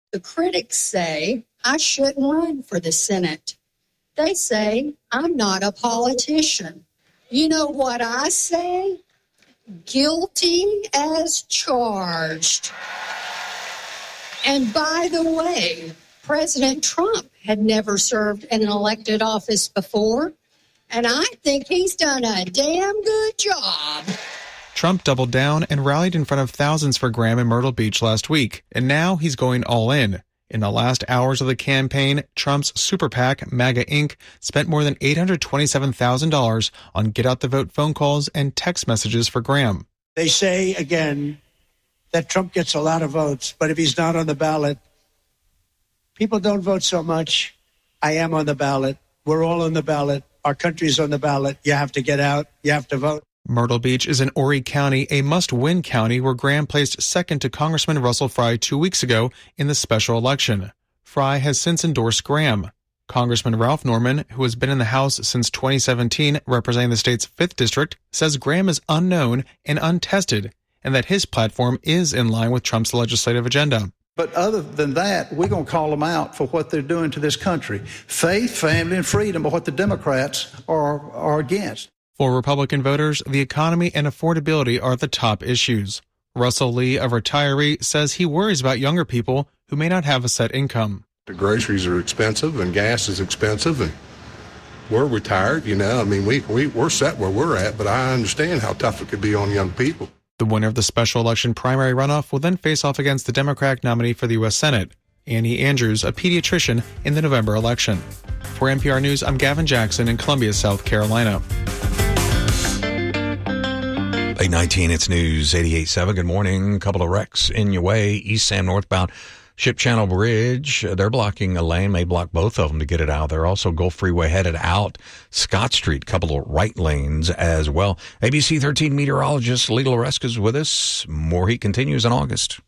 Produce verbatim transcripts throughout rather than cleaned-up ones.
The critics say I shouldn't run for the Senate. They say I'm not a politician. You know what I say? Guilty as charged. And by the way, President Trump had never served in an elected office before, and I think he's done a damn good job. Trump doubled down and rallied in front of thousands for Graham in Myrtle Beach last week, and now he's going all in. In the last hours of the campaign, Trump's super PAC, MAGA Incorporated, spent more than eight hundred twenty-seven thousand dollars on get-out-the-vote phone calls and text messages for Graham. They say, again, that Trump gets a lot of votes, but if he's not on the ballot, people don't vote so much. I am on the ballot. We're all on the ballot. Our country's on the ballot. You have to get out. You have to vote. Myrtle Beach is in Horry County, a must-win county where Graham placed second to Congressman Russell Fry two weeks ago in the special election. Fry has since endorsed Graham. Congressman Ralph Norman, who has been in the House since twenty seventeen representing the state's fifth District, says Graham is unknown and untested, and that his platform is in line with Trump's legislative agenda. But other than that, we're going to call them out for what they're doing to this country. Faith, family, and freedom are what the Democrats are, are against. For Republican voters, the economy and affordability are the top issues. Russell Lee, a retiree, says he worries about younger people who may not have a set income. The groceries are expensive and gas is expensive, and we're retired, you know. I mean, we, we, we're set where we're at, but I understand how tough it could be on young people. The winner of the special election primary runoff will then face off against the Democratic nominee for the U S Senate, Annie Andrews, a pediatrician, in the November election. For N P R News, I'm Gavin Jackson in Columbia, South Carolina. eight nineteen, it's News eighty-eight point seven. Good morning. A couple of wrecks in your way. East Sam northbound Ship Channel Bridge. They're blocking a lane, may block both of them to get it out. They're also Gulf Freeway headed out. Scott Street, couple of right lanes as well. A B C thirteen meteorologist Lita Loreska is with us. More heat continues in August.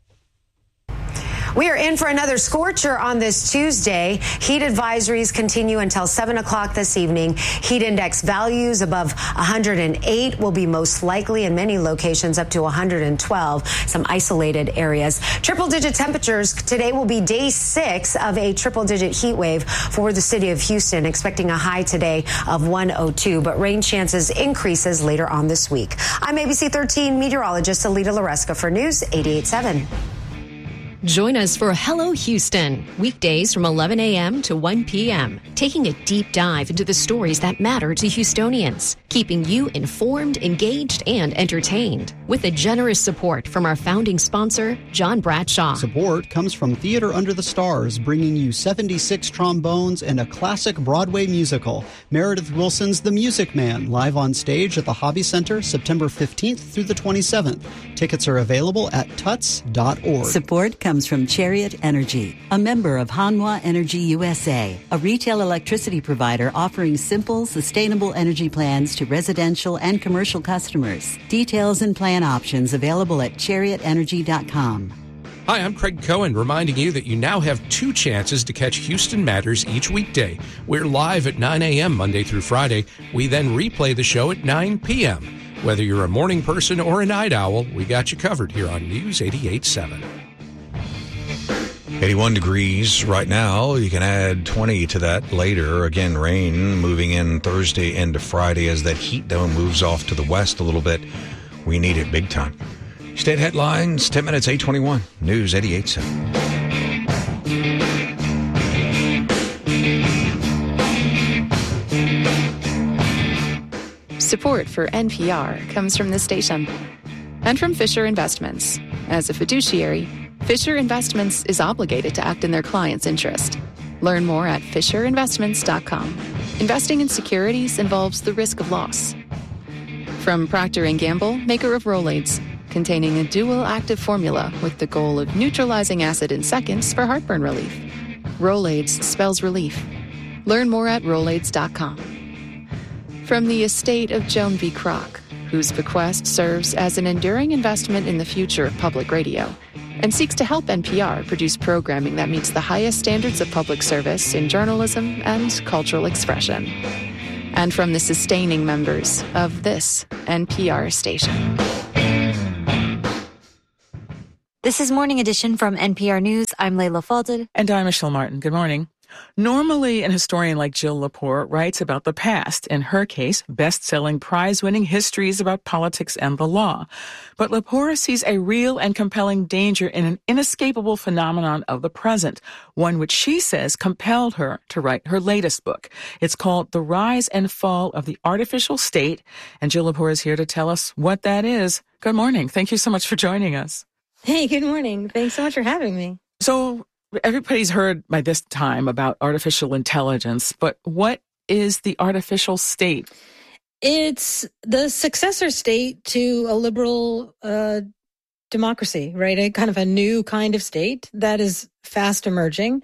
We are in for another scorcher on this Tuesday. Heat advisories continue until seven o'clock this evening. Heat index values above one hundred eight will be most likely in many locations, up to one hundred twelve, some isolated areas. Triple-digit temperatures today will be day six of a triple-digit heat wave for the city of Houston, expecting a high today of one oh two, but rain chances increases later on this week. I'm A B C thirteen meteorologist Lita Loreska for News eighty-eight point seven. Join us for Hello Houston, weekdays from eleven a.m. to one p.m., taking a deep dive into the stories that matter to Houstonians, keeping you informed, engaged, and entertained, with a generous support from our founding sponsor, John Bradshaw. Support comes from Theater Under the Stars, bringing you seventy-six trombones and a classic Broadway musical, Meredith Wilson's The Music Man, live on stage at the Hobby Center September fifteenth through the twenty-seventh. Tickets are available at tuts dot org. Support comes from Chariot Energy, a member of Hanwha Energy U S A, a retail electricity provider offering simple, sustainable energy plans to residential and commercial customers. Details and plan options available at chariot energy dot com. Hi, I'm Craig Cohen, reminding you that you now have two chances to catch Houston Matters each weekday. We're live at nine a.m. Monday through Friday. We then replay the show at nine p.m. Whether you're a morning person or a night owl, we got you covered here on News eighty-eight point seven. eighty-one degrees right now. You can add twenty to that later. Again, rain moving in Thursday into Friday as that heat dome moves off to the west a little bit. We need it big time. State headlines, ten minutes, eight twenty-one. News eighty-eight point seven. Support for N P R comes from this station and from Fisher Investments. As a fiduciary, Fisher Investments is obligated to act in their client's interest. Learn more at fisher investments dot com. Investing in securities involves the risk of loss. From Procter and Gamble, maker of Rolaids, containing a dual active formula with the goal of neutralizing acid in seconds for heartburn relief. Rolaids spells relief. Learn more at rolaids dot com. From the estate of Joan V. Kroc, whose bequest serves as an enduring investment in the future of public radio, and seeks to help N P R produce programming that meets the highest standards of public service in journalism and cultural expression. And from the sustaining members of this N P R station. This is Morning Edition from N P R News. I'm Layla Falded. And I'm Michelle Martin. Good morning. Normally, an historian like Jill Lepore writes about the past. In her case, best-selling, prize-winning histories about politics and the law. But Lepore sees a real and compelling danger in an inescapable phenomenon of the present, one which she says compelled her to write her latest book. It's called The Rise and Fall of the Artificial State, and Jill Lepore is here to tell us what that is. Good morning. Thank you so much for joining us. Hey, good morning. Thanks so much for having me. So, everybody's heard by this time about artificial intelligence, but what is the artificial state? It's the successor state to a liberal uh, democracy, right? A kind of a new kind of state that is fast emerging,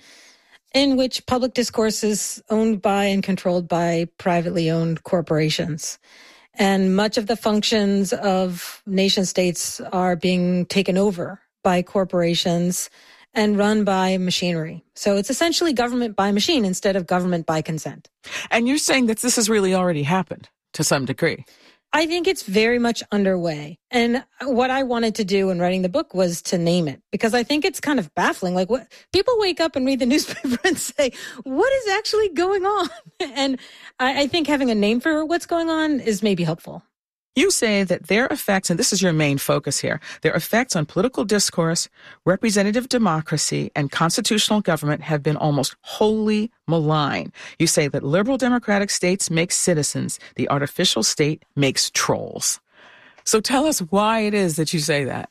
in which public discourse is owned by and controlled by privately owned corporations. And much of the functions of nation states are being taken over by corporations and run by machinery. So it's essentially government by machine instead of government by consent. And you're saying that this has really already happened to some degree. I think it's very much underway. And what I wanted to do in writing the book was to name it, because I think it's kind of baffling. Like, what people wake up and read the newspaper and say, what is actually going on? And I, I think having a name for what's going on is maybe helpful. You say that their effects, and this is your main focus here, their effects on political discourse, representative democracy, and constitutional government have been almost wholly malign. You say that liberal democratic states make citizens, the artificial state makes trolls. So tell us why it is that you say that.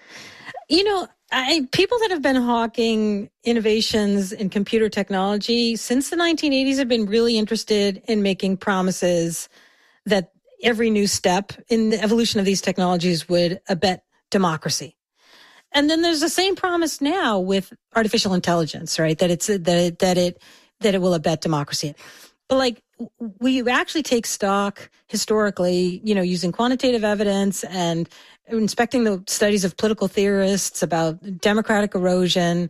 You know, I, people that have been hawking innovations in computer technology since the nineteen eighties have been really interested in making promises that every new step in the evolution of these technologies would abet democracy. And then there's the same promise now with artificial intelligence, right? That it's, that it, that it, that it will abet democracy. But like, we actually take stock historically, you know, using quantitative evidence and inspecting the studies of political theorists about democratic erosion.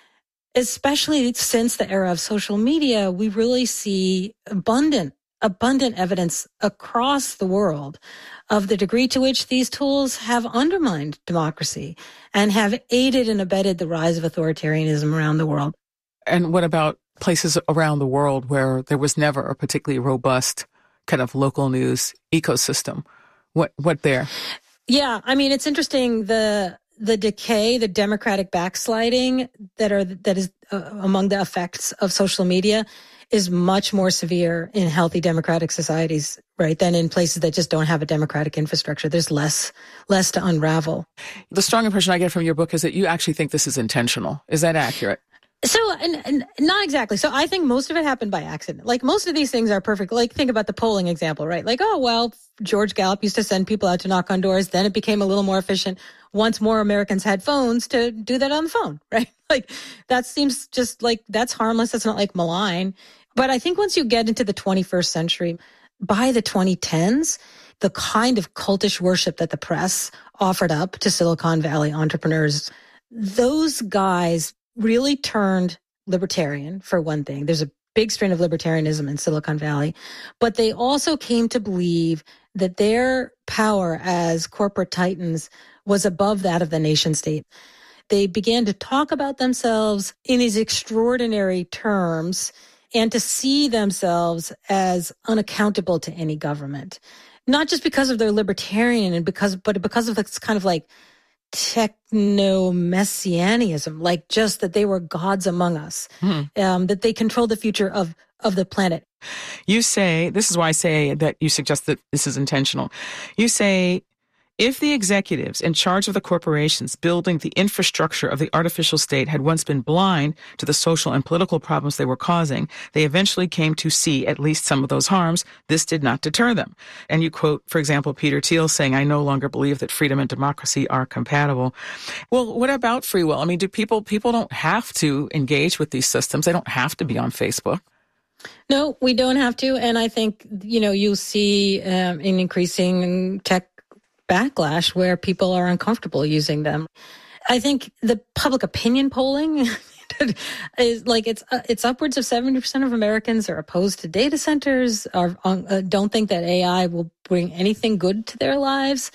Especially since the era of social media, we really see abundant abundant evidence across the world of the degree to which these tools have undermined democracy and have aided and abetted the rise of authoritarianism around the world. And what about places around the world where there was never a particularly robust kind of local news ecosystem? What what there? Yeah, I mean, it's interesting, the the decay, the democratic backsliding that are that is uh, among the effects of social media is much more severe in healthy democratic societies, right, than in places that just don't have a democratic infrastructure. There's less less to unravel. The strong impression I get from your book is that you actually think this is intentional. Is that accurate? So, and, and not exactly. So I think most of it happened by accident. Like, most of these things are perfect. Like, think about the polling example, right? Like, oh, well, George Gallup used to send people out to knock on doors. Then it became a little more efficient once more Americans had phones to do that on the phone, right? Like, that seems just like, that's harmless. That's not like malign. But I think once you get into the twenty-first century, by the twenty tens, the kind of cultish worship that the press offered up to Silicon Valley entrepreneurs, those guys really turned libertarian, for one thing. There's a big strain of libertarianism in Silicon Valley, but they also came to believe that their power as corporate titans was above that of the nation state. They began to talk about themselves in these extraordinary terms and to see themselves as unaccountable to any government, not just because of their libertarian and because, but because of this kind of like techno-messianism, like just that they were gods among us, hmm. um, that they controlled the future of, of the planet. You say, this is why I say that you suggest that this is intentional. You say, if the executives in charge of the corporations building the infrastructure of the artificial state had once been blind to the social and political problems they were causing, they eventually came to see at least some of those harms. This did not deter them. And you quote, for example, Peter Thiel saying, I no longer believe that freedom and democracy are compatible. Well, what about free will? I mean, do people, people don't have to engage with these systems. They don't have to be on Facebook. No, we don't have to. And I think, you know, you'll see um, an increasing tech backlash where people are uncomfortable using them. I think the public opinion polling is like it's uh, it's upwards of seventy percent of Americans are opposed to data centers, are uh, don't think that A I will bring anything good to their lives.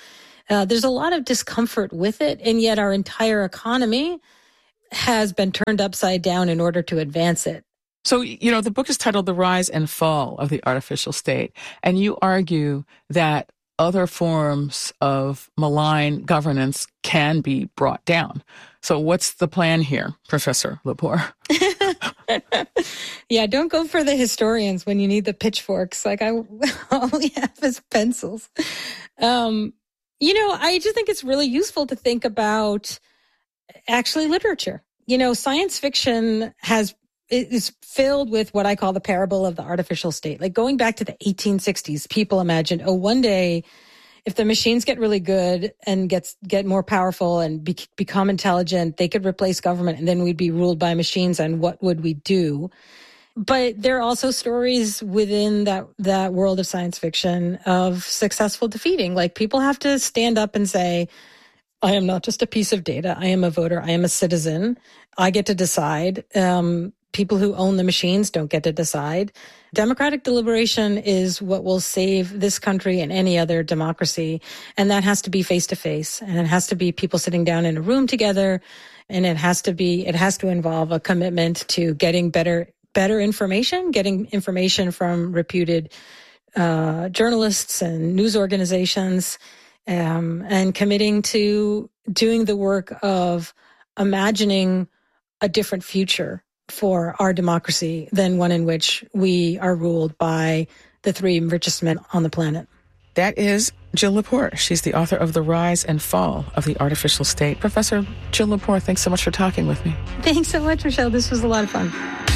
Uh, there's a lot of discomfort with it, and yet our entire economy has been turned upside down in order to advance it. So, you know, the book is titled The Rise and Fall of the Artificial State, and you argue that other forms of malign governance can be brought down. So what's the plan here, Professor Lepore? Yeah, don't go for the historians when you need the pitchforks. Like, I, all we have is pencils. Um, you know, I just think it's really useful to think about actually literature. You know, science fiction has is filled with what I call the parable of the artificial state. Like, going back to the eighteen sixties, people imagined, oh, one day, if the machines get really good and gets get more powerful and be, become intelligent, they could replace government, and then we'd be ruled by machines. And what would we do? But there are also stories within that that world of science fiction of successful defeating. Like, people have to stand up and say, I am not just a piece of data. I am a voter. I am a citizen. I get to decide. Um, people who own the machines don't get to decide. Democratic deliberation is what will save this country and any other democracy. And that has to be face to face. And it has to be people sitting down in a room together. And it has to be, it has to involve a commitment to getting better, better information, getting information from reputed uh, journalists and news organizations, um, and committing to doing the work of imagining a different future for our democracy than one in which we are ruled by the three richest men on the planet. That is Jill Lepore. She's the author of The Rise and Fall of the Artificial State. Professor Jill Lepore, thanks so much for talking with me. Thanks so much, Michelle. This was a lot of fun.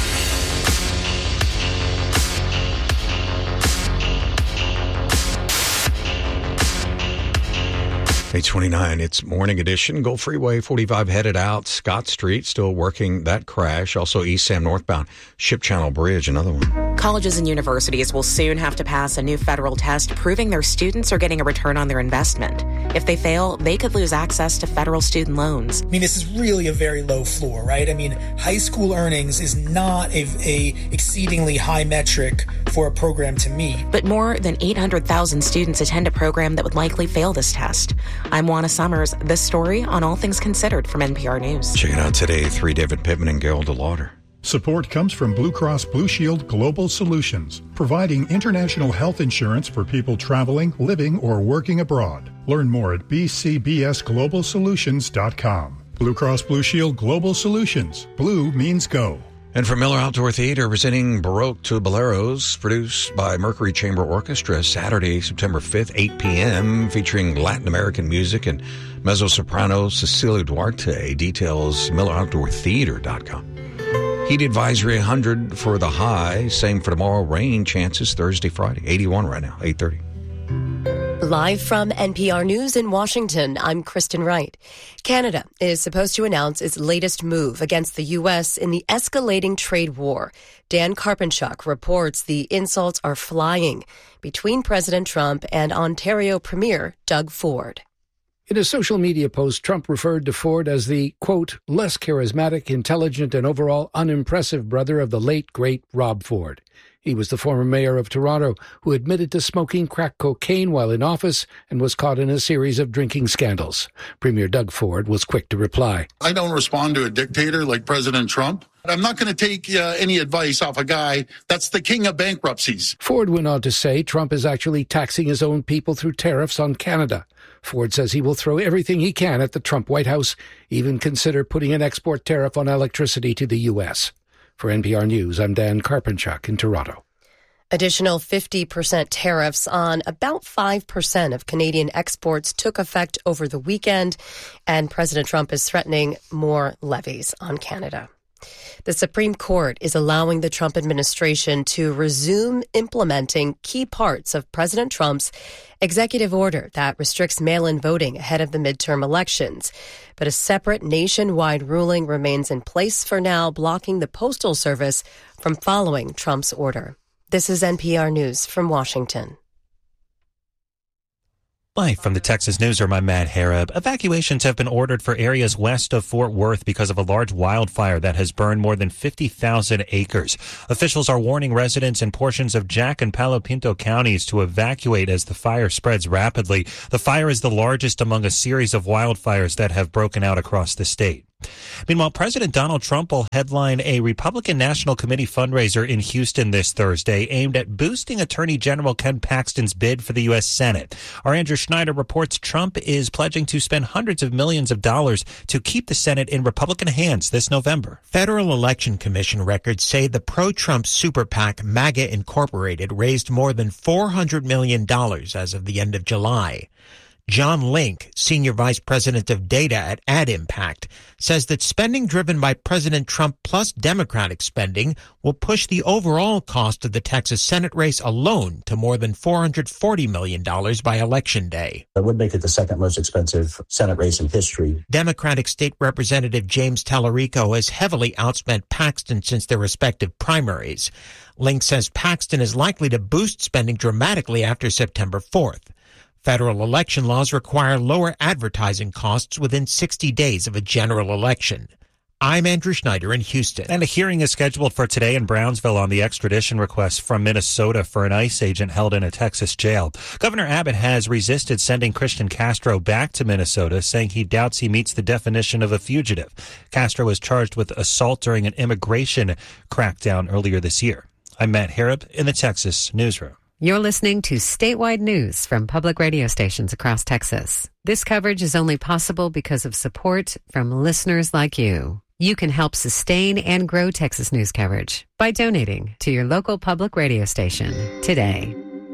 eight twenty-nine, it's Morning Edition. Gulf Freeway forty-five headed out. Scott Street still working that crash. Also East Sam northbound. Ship Channel Bridge, another one. Colleges and universities will soon have to pass a new federal test proving their students are getting a return on their investment. If they fail, they could lose access to federal student loans. I mean, this is really a very low floor, right? I mean, high school earnings is not a, a exceedingly high metric for a program to meet. But more than eight hundred thousand students attend a program that would likely fail this test. I'm Juana Summers. This story on All Things Considered from N P R News. Check it out today. Three David Pittman and Gerald DeLauder. Support comes from Blue Cross Blue Shield Global Solutions, providing international health insurance for people traveling, living, or working abroad. Learn more at b c b s global solutions dot com. Blue Cross Blue Shield Global Solutions. Blue means go. And from Miller Outdoor Theater, presenting Baroque to Boleros, produced by Mercury Chamber Orchestra, Saturday, September fifth, eight p.m., featuring Latin American music and mezzo-soprano Cecilia Duarte. Details, miller outdoor theater dot com. Heat advisory one hundred for the high. Same for tomorrow. Rain chances Thursday, Friday. eighty-one right now, eight thirty. Live from N P R News in Washington, I'm Kristen Wright. Canada is supposed to announce its latest move against the U S in the escalating trade war. Dan Karpenchuk reports the insults are flying between President Trump and Ontario Premier Doug Ford. In a social media post, Trump referred to Ford as the, quote, less charismatic, intelligent, and overall unimpressive brother of the late, great Rob Ford. He was the former mayor of Toronto who admitted to smoking crack cocaine while in office and was caught in a series of drinking scandals. Premier Doug Ford was quick to reply. I don't respond to a dictator like President Trump. I'm not going to take uh, any advice off a guy that's the king of bankruptcies. Ford went on to say Trump is actually taxing his own people through tariffs on Canada. Ford says he will throw everything he can at the Trump White House, even consider putting an export tariff on electricity to the U S. For N P R News, I'm Dan Karpenchuk in Toronto. Additional fifty percent tariffs on about five percent of Canadian exports took effect over the weekend, and President Trump is threatening more levies on Canada. The Supreme Court is allowing the Trump administration to resume implementing key parts of President Trump's executive order that restricts mail-in voting ahead of the midterm elections. But a separate nationwide ruling remains in place for now, blocking the Postal Service from following Trump's order. This is N P R News from Washington. Live from the Texas Newsroom, I'm Matt Harab. Evacuations have been ordered for areas west of Fort Worth because of a large wildfire that has burned more than fifty thousand acres. Officials are warning residents in portions of Jack and Palo Pinto counties to evacuate as the fire spreads rapidly. The fire is the largest among a series of wildfires that have broken out across the state. Meanwhile, President Donald Trump will headline a Republican National Committee fundraiser in Houston this Thursday aimed at boosting Attorney General Ken Paxton's bid for the U S Senate. Our Andrew Schneider reports Trump is pledging to spend hundreds of millions of dollars to keep the Senate in Republican hands this November. Federal Election Commission records say the pro-Trump super PAC MAGA Incorporated raised more than four hundred million dollars as of the end of July. John Link, Senior Vice President of Data at AdImpact, says that spending driven by President Trump plus Democratic spending will push the overall cost of the Texas Senate race alone to more than four hundred forty million dollars by Election Day. That would make it the second most expensive Senate race in history. Democratic State Representative James Tallarico has heavily outspent Paxton since their respective primaries. Link says Paxton is likely to boost spending dramatically after September fourth. Federal election laws require lower advertising costs within sixty days of a general election. I'm Andrew Schneider in Houston. And a hearing is scheduled for today in Brownsville on the extradition request from Minnesota for an ICE agent held in a Texas jail. Governor Abbott has resisted sending Christian Castro back to Minnesota, saying he doubts he meets the definition of a fugitive. Castro was charged with assault during an immigration crackdown earlier this year. I'm Matt Harab in the Texas Newsroom. You're listening to statewide news from public radio stations across Texas. This coverage is only possible because of support from listeners like you. You can help sustain and grow Texas news coverage by donating to your local public radio station today.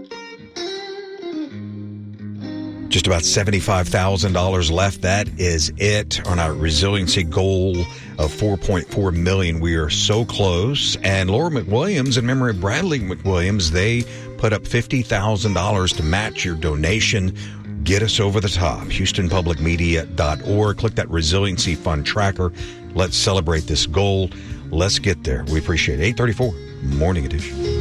Just about seventy-five thousand dollars left. That is it on our resiliency goal of four point four million dollars. We are so close. And Laura McWilliams, in memory of Bradley McWilliams, they put up fifty thousand dollars to match your donation. Get us over the top. Houston Public Media dot org. Click that resiliency fund tracker. Let's celebrate this goal. Let's get there. We appreciate it. eight thirty-four, Morning Edition.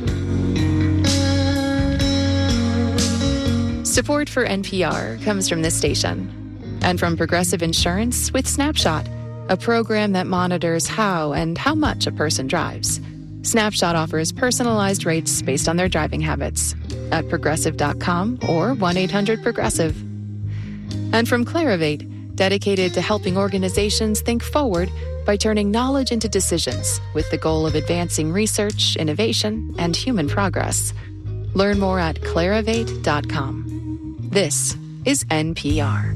Support for N P R comes from this station and from Progressive Insurance with Snapshot, a program that monitors how and how much a person drives. Snapshot offers personalized rates based on their driving habits at progressive dot com or one eight hundred progressive. And from Clarivate, dedicated to helping organizations think forward by turning knowledge into decisions with the goal of advancing research, innovation, and human progress. Learn more at clarivate dot com. This is N P R.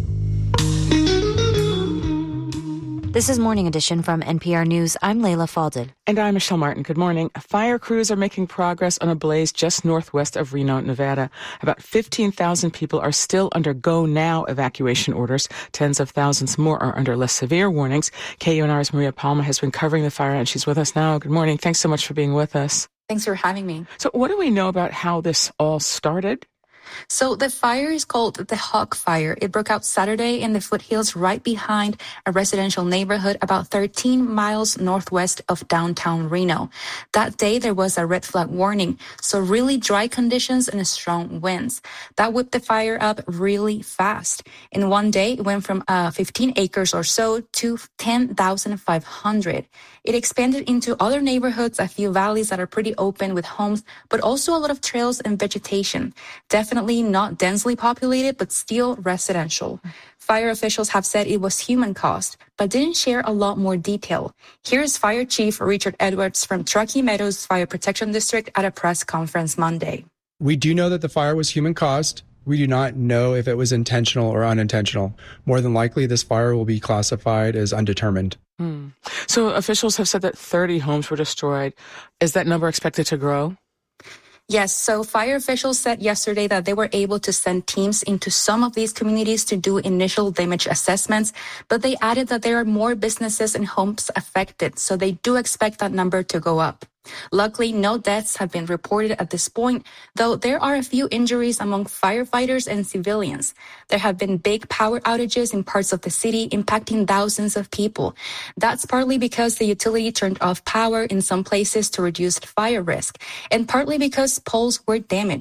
This is Morning Edition from N P R News. I'm Layla Falded. And I'm Michelle Martin. Good morning. Fire crews are making progress on a blaze just northwest of Reno, Nevada. About fifteen thousand people are still under go now evacuation orders. Tens of thousands more are under less severe warnings. K U N R's Maria Palma has been covering the fire, and she's with us now. Good morning. Thanks so much for being with us. Thanks for having me. So what do we know about how this all started? So the fire is called the Hawk Fire. It broke out Saturday in the foothills right behind a residential neighborhood about thirteen miles northwest of downtown Reno. That day, there was a red flag warning, so really dry conditions and strong winds. That whipped the fire up really fast. In one day, it went from uh, fifteen acres or so to ten thousand five hundred. It expanded into other neighborhoods, a few valleys that are pretty open with homes, but also a lot of trails and vegetation. Definitely not densely populated, but still residential. Fire officials have said it was human-caused, but didn't share a lot more detail. Here's Fire Chief Richard Edwards from Truckee Meadows Fire Protection District at a press conference Monday. We do know that the fire was human-caused. We do not know if it was intentional or unintentional. More than likely, this fire will be classified as undetermined. Hmm. So officials have said that thirty homes were destroyed. Is that number expected to grow? Yes, so fire officials said yesterday that they were able to send teams into some of these communities to do initial damage assessments, but they added that there are more businesses and homes affected, so they do expect that number to go up. Luckily, no deaths have been reported at this point, though there are a few injuries among firefighters and civilians. There have been big power outages in parts of the city, impacting thousands of people. That's partly because the utility turned off power in some places to reduce fire risk, and partly because poles were damaged.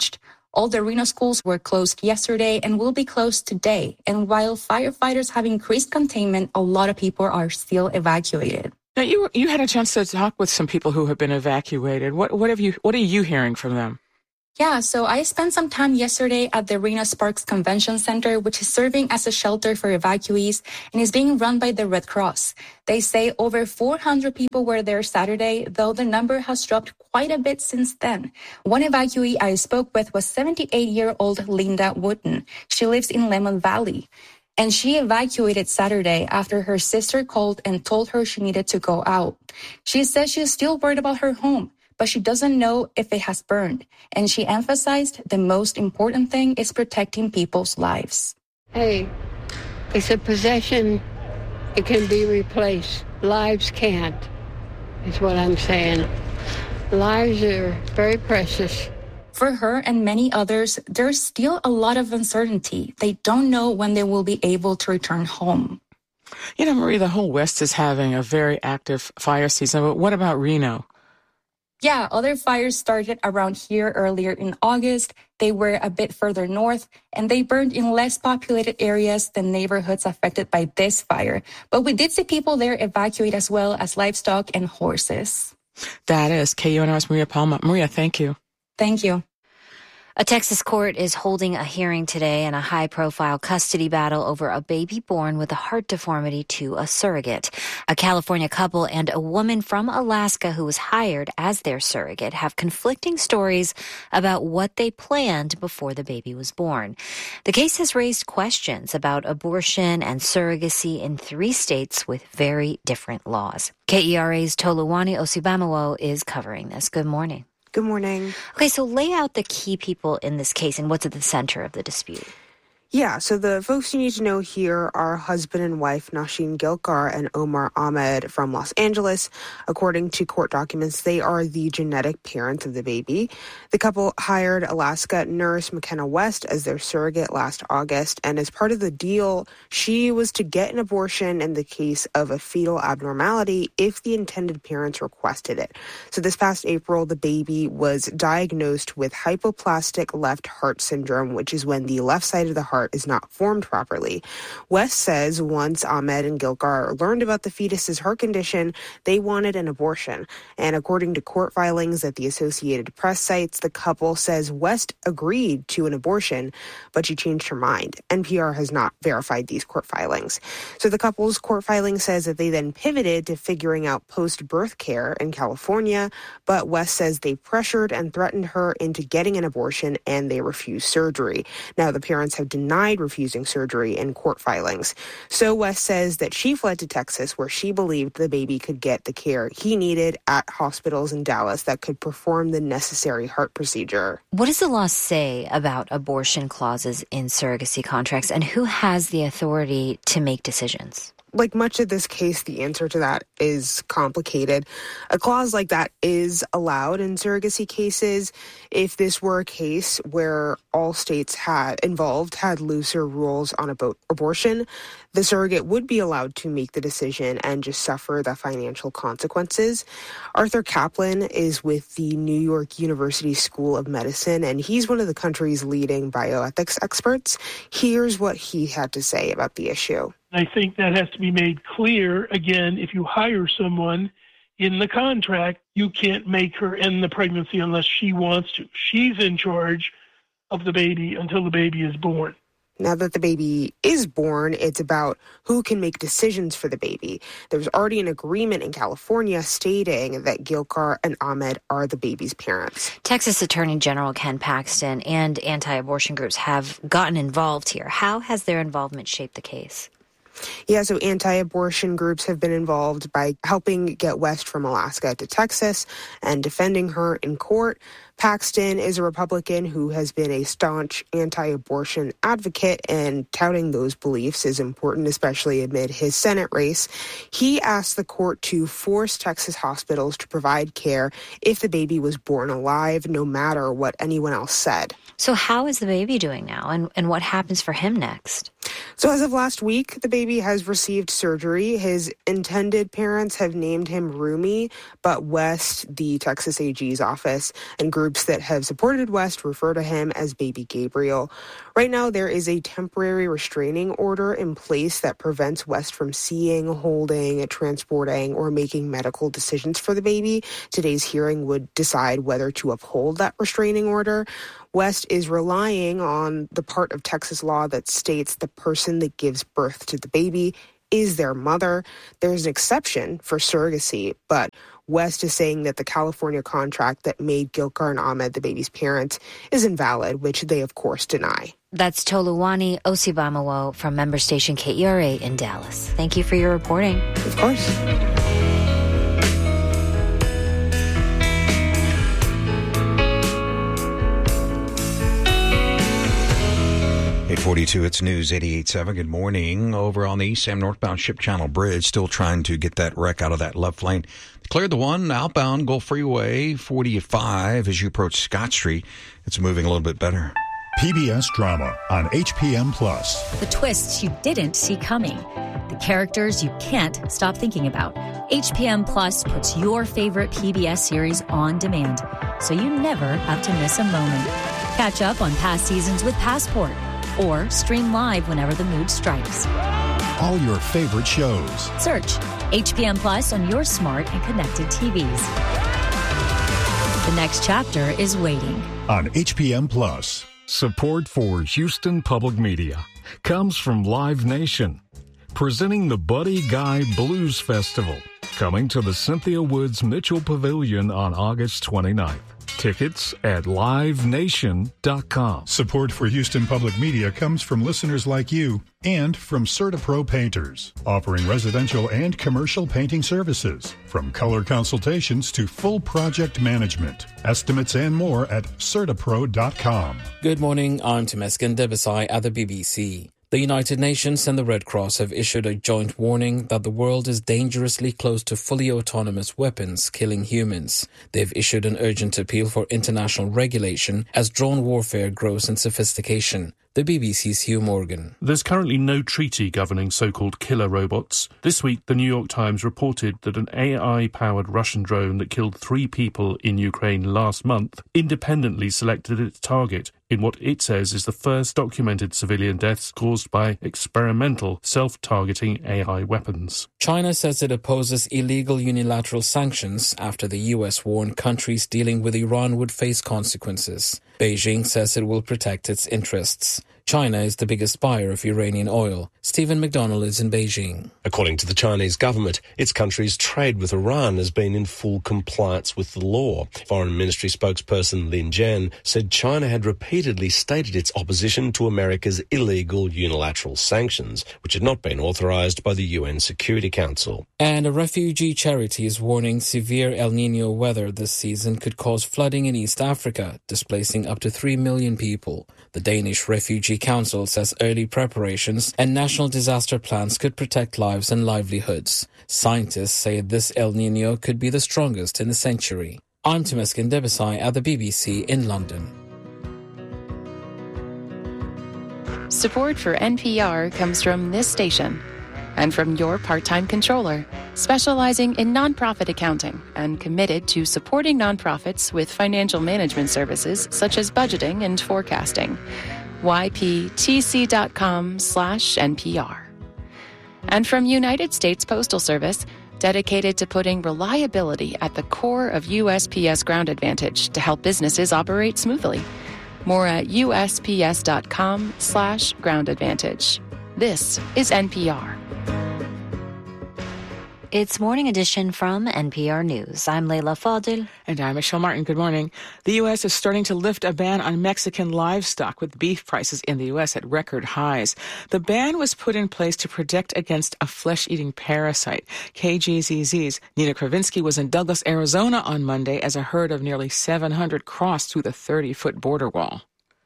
All the Reno schools were closed yesterday and will be closed today. And while firefighters have increased containment, a lot of people are still evacuated. Now, you you had a chance to talk with some people who have been evacuated. What what have you what are you hearing from them? Yeah, so I spent some time yesterday at the Reno Sparks Convention Center, which is serving as a shelter for evacuees and is being run by the Red Cross. They say over four hundred people were there Saturday, though the number has dropped quite a bit since then. One evacuee I spoke with was seventy-eight-year-old Linda Wooten. She lives in Lemon Valley. And she evacuated Saturday after her sister called and told her she needed to go out. She says she's still worried about her home, but she doesn't know if it has burned. And she emphasized the most important thing is protecting people's lives. Hey, it's a possession. It can be replaced. Lives can't, is what I'm saying. Lives are very precious. For her and many others, there's still a lot of uncertainty. They don't know when they will be able to return home. You know, Marie, the whole West is having a very active fire season, but what about Reno? Yeah, other fires started around here earlier in August. They were a bit further north, and they burned in less populated areas than neighborhoods affected by this fire. But we did see people there evacuate as well as livestock and horses. That is K U N R's Maria Palma. Maria, thank you. Thank you. A Texas court is holding a hearing today in a high-profile custody battle over a baby born with a heart deformity to a surrogate. A California couple and a woman from Alaska who was hired as their surrogate have conflicting stories about what they planned before the baby was born. The case has raised questions about abortion and surrogacy in three states with very different laws. K E R A's Toluwani Osibamawo is covering this. Good morning. Good morning. Okay, so lay out the key people in this case and what's at the center of the dispute. Yeah, so the folks you need to know here are husband and wife Nosheen Gilkar and Omar Ahmed from Los Angeles. According to court documents, they are the genetic parents of the baby. The couple hired Alaska nurse McKenna West as their surrogate last August, and as part of the deal, she was to get an abortion in the case of a fetal abnormality if the intended parents requested it. So this past April, the baby was diagnosed with hypoplastic left heart syndrome, which is when the left side of the heart is not formed properly. West says once Ahmed and Gilkar learned about the fetus's heart condition, they wanted an abortion. And according to court filings that the Associated Press cites, the couple says West agreed to an abortion, but she changed her mind. N P R has not verified these court filings. So the couple's court filing says that they then pivoted to figuring out post-birth care in California, but West says they pressured and threatened her into getting an abortion and they refused surgery. Now the parents have denied Denied refusing surgery in court filings. So West says that she fled to Texas where she believed the baby could get the care he needed at hospitals in Dallas that could perform the necessary heart procedure. What does the law say about abortion clauses in surrogacy contracts, and who has the authority to make decisions? Like much of this case, the answer to that is complicated. A clause like that is allowed in surrogacy cases if this were a case where all states had involved had looser rules on about abortion. The surrogate would be allowed to make the decision and just suffer the financial consequences. Arthur Kaplan is with the New York University School of Medicine, and he's one of the country's leading bioethics experts. Here's what he had to say about the issue. I think that has to be made clear. Again, if you hire someone in the contract, you can't make her end the pregnancy unless she wants to. She's in charge of the baby until the baby is born. Now that the baby is born, it's about who can make decisions for the baby. There's already an agreement in California stating that Gilkar and Ahmed are the baby's parents. Texas Attorney General Ken Paxton and anti-abortion groups have gotten involved here. How has their involvement shaped the case? Yeah, so anti-abortion groups have been involved by helping get West from Alaska to Texas and defending her in court. Paxton is a Republican who has been a staunch anti-abortion advocate, and touting those beliefs is important, especially amid his Senate race. He asked the court to force Texas hospitals to provide care if the baby was born alive, no matter what anyone else said. So how is the baby doing now, and, and what happens for him next? So as of last week, the baby has received surgery. His intended parents have named him Rumi, but West, the Texas A G's office, and groups that have supported West refer to him as baby Gabriel. Right now, there is a temporary restraining order in place that prevents West from seeing, holding, transporting, or making medical decisions for the baby. Today's hearing would decide whether to uphold that restraining order. West is relying on the part of Texas law that states the person that gives birth to the baby is their mother. There's an exception for surrogacy, but West is saying that the California contract that made Gilkar and Ahmed the baby's parents is invalid, which they, of course, deny. That's Toluwani Osibamawo from member station K E R A in Dallas. Thank you for your reporting. Of course. eight forty-two, it's News eighty-eight point seven. Good morning. Over on the East Sam northbound Ship Channel Bridge, still trying to get that wreck out of that left lane. Cleared the one outbound Gulf Freeway forty-five as you approach Scott Street. It's moving a little bit better. P B S Drama on H P M Plus. The twists you didn't see coming. The characters you can't stop thinking about. H P M Plus puts your favorite P B S series on demand, so you never have to miss a moment. Catch up on past seasons with Passport, or stream live whenever the mood strikes. All your favorite shows. Search H P M Plus on your smart and connected T Vs. The next chapter is waiting. On H P M Plus. Support for Houston Public Media comes from Live Nation, presenting the Buddy Guy Blues Festival, coming to the Cynthia Woods Mitchell Pavilion on August twenty-ninth. Tickets at live nation dot com. Support for Houston Public Media comes from listeners like you and from CertaPro Painters, offering residential and commercial painting services, from color consultations to full project management. Estimates and more at certapro dot com. Good morning, I'm Temesgen Debesai at the B B C. The United Nations and the Red Cross have issued a joint warning that the world is dangerously close to fully autonomous weapons killing humans. They've issued an urgent appeal for international regulation as drone warfare grows in sophistication. The B B C's Hugh Morgan. There's currently no treaty governing so-called killer robots. This week, the New York Times reported that an A I-powered Russian drone that killed three people in Ukraine last month independently selected its target in what it says is the first documented civilian deaths caused by experimental self-targeting A I weapons. China says it opposes illegal unilateral sanctions after the U S warned countries dealing with Iran would face consequences. Beijing says it will protect its interests. China is the biggest buyer of Iranian oil. Stephen McDonnell is in Beijing. According to the Chinese government, its country's trade with Iran has been in full compliance with the law. Foreign Ministry spokesperson Lin Jian said China had repeatedly stated its opposition to America's illegal unilateral sanctions, which had not been authorized by the U N Security Council. And a refugee charity is warning severe El Niño weather this season could cause flooding in East Africa, displacing up to three million people. The Danish Refugee Council says early preparations and national disaster plans could protect lives and livelihoods. Scientists say this El Niño could be the strongest in the century. I'm Temesgen Debesai at the B B C in London. Support for N P R comes from this station and from your part-time controller, specializing in nonprofit accounting and committed to supporting nonprofits with financial management services such as budgeting and forecasting. Y P T C dot com slash N P R. And from United States Postal Service, dedicated to putting reliability at the core of U S P S Ground Advantage to help businesses operate smoothly. More at U S P S dot com slash Ground Advantage. This is N P R. It's Morning Edition from N P R News. I'm Leila Fadil. And I'm Michelle Martin. Good morning. The U S is starting to lift a ban on Mexican livestock, with beef prices in the U S at record highs. The ban was put in place to protect against a flesh-eating parasite. K G Z Z's Nina Kravinsky was in Douglas, Arizona on Monday as a herd of nearly seven hundred crossed through the thirty-foot border wall.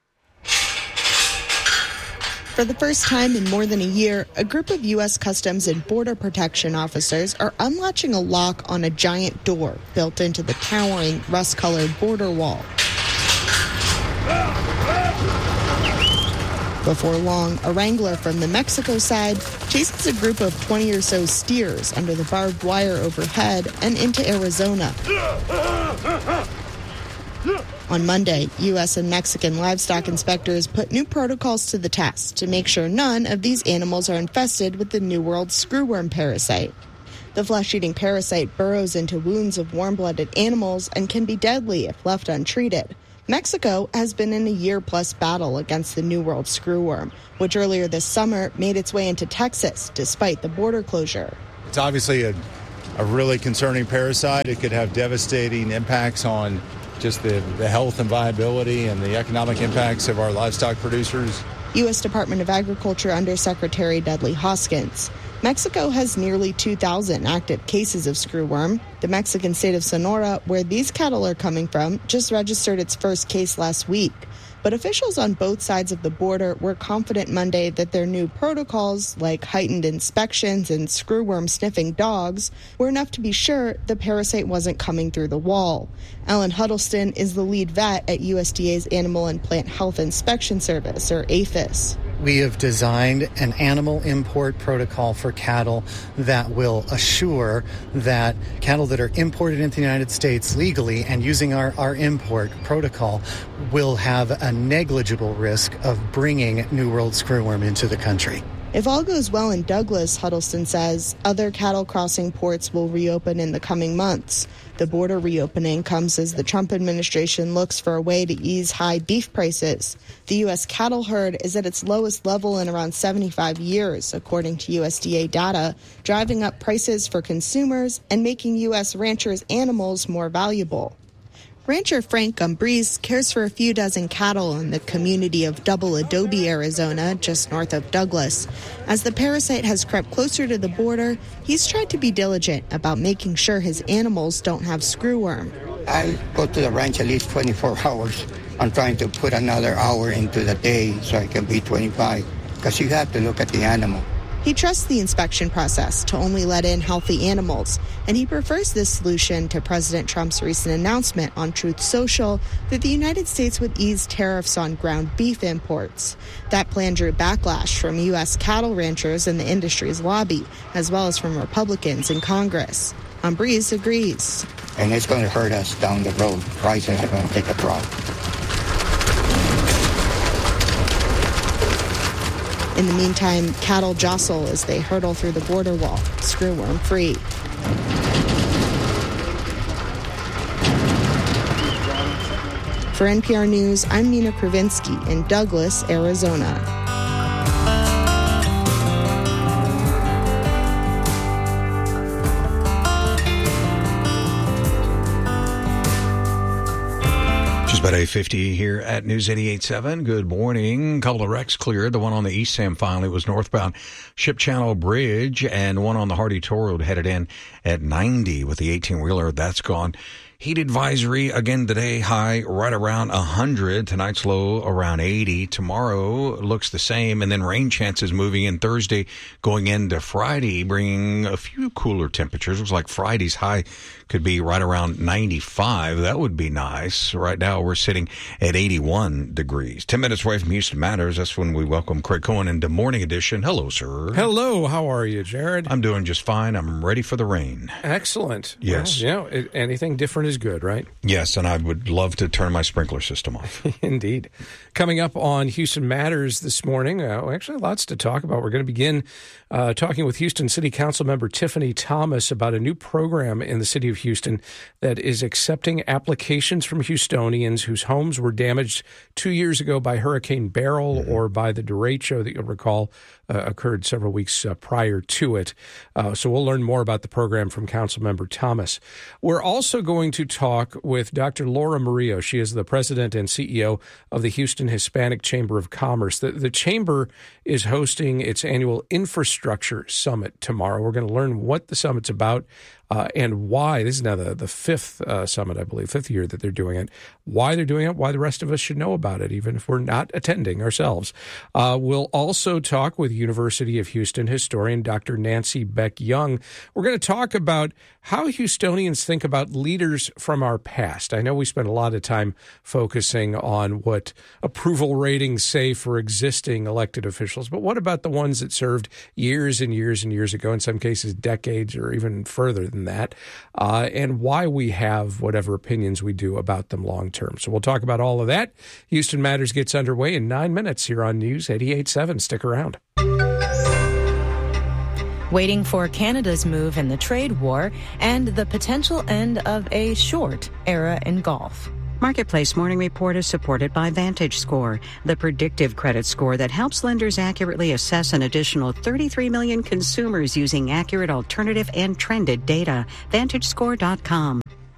For the first time in more than a year, a group of U S Customs and Border Protection officers are unlatching a lock on a giant door built into the towering rust-colored border wall. Before long, a wrangler from the Mexico side chases a group of twenty or so steers under the barbed wire overhead and into Arizona. On Monday, U S and Mexican livestock inspectors put new protocols to the test to make sure none of these animals are infested with the New World screwworm parasite. The flesh-eating parasite burrows into wounds of warm-blooded animals and can be deadly if left untreated. Mexico has been in a year-plus battle against the New World screwworm, which earlier this summer made its way into Texas despite the border closure. It's obviously a, a really concerning parasite. It could have devastating impacts on just the, the health and viability and the economic impacts of our livestock producers. U S Department of Agriculture Undersecretary Dudley Hoskins. Mexico has nearly two thousand active cases of screwworm. The Mexican state of Sonora, where these cattle are coming from, just registered its first case last week. But officials on both sides of the border were confident Monday that their new protocols, like heightened inspections and screwworm-sniffing dogs, were enough to be sure the parasite wasn't coming through the wall. Ellen Huddleston is the lead vet at U S D A's Animal and Plant Health Inspection Service, or APHIS. We have designed an animal import protocol for cattle that will assure that cattle that are imported into the United States legally and using our, our import protocol will have a negligible risk of bringing New World screwworm into the country. If all goes well in Douglas, Huddleston says, other cattle crossing ports will reopen in the coming months. The border reopening comes as the Trump administration looks for a way to ease high beef prices. The U S cattle herd is at its lowest level in around seventy-five years, according to U S D A data, driving up prices for consumers and making U S ranchers' animals more valuable. Rancher Frank Gumbrese cares for a few dozen cattle in the community of Double Adobe, Arizona, just north of Douglas. As the parasite has crept closer to the border, he's tried to be diligent about making sure his animals don't have screwworm. I go to the ranch at least twenty-four hours. I'm trying to put another hour into the day so I can be twenty-five, because you have to look at the animal. He trusts the inspection process to only let in healthy animals, and he prefers this solution to President Trump's recent announcement on Truth Social that the United States would ease tariffs on ground beef imports. That plan drew backlash from U S cattle ranchers and the industry's lobby, as well as from Republicans in Congress. Gumbrese agrees. And it's going to hurt us down the road. Prices are going to take a drop. In the meantime, cattle jostle as they hurtle through the border wall, screwworm free. For N P R News, I'm Nina Kravinsky in Douglas, Arizona. About eight fifty here at News eighty-eight point seven. Good morning. A couple of wrecks cleared. The one on the East Sam finally was northbound Ship Channel Bridge, and one on the Hardy Toll Road headed in at ninety with the eighteen-wheeler. That's gone. Heat advisory again today, high right around one hundred. Tonight's low around eighty. Tomorrow looks the same, and then rain chances moving in Thursday going into Friday, bringing a few cooler temperatures. Looks like Friday's high could be right around ninety-five. That would be nice. Right now we're sitting at eighty-one degrees. Ten minutes away from Houston Matters. That's when we welcome Craig Cohen into Morning Edition. Hello, sir. Hello. How are you, Jared? I'm doing just fine. I'm ready for the rain. Excellent. Yes. Well, you know, anything different is good, right? Yes, and I would love to turn my sprinkler system off. Indeed. Coming up on Houston Matters this morning, uh, actually lots to talk about. We're going to begin uh, talking with Houston City Council member Tiffany Thomas about a new program in the city of Houston that is accepting applications from Houstonians whose homes were damaged two years ago by Hurricane Beryl mm-hmm. or by the derecho that you'll recall uh, occurred several weeks uh, prior to it. Uh, so we'll learn more about the program from Councilmember Thomas. We're also going to talk with Doctor Laura Murillo. She is the president and C E O of the Houston Hispanic Chamber of Commerce. The, the chamber is hosting its annual infrastructure summit tomorrow. We're going to learn what the summit's about, uh, and why. This is now the, the fifth uh, summit, I believe, fifth year that they're doing it. Why they're doing it, why the rest of us should know about it, even if we're not attending ourselves. Uh, we'll also talk with University of Houston historian Doctor Nancy Beck Young. We're going to talk about how Houstonians think about leaders from our past. I know we spend a lot of time focusing on what approval ratings say for existing elected officials, but what about the ones that served years and years and years ago, in some cases decades or even further than that, uh, and why we have whatever opinions we do about them long term. So we'll talk about all of that. Houston Matters gets underway in nine minutes here on News eighty-eight point seven. Stick around. Waiting for Canada's move in the trade war and the potential end of a short era in golf. Marketplace Morning Report is supported by VantageScore, the predictive credit score that helps lenders accurately assess an additional thirty-three million consumers using accurate alternative and trended data. Vantage Score dot com.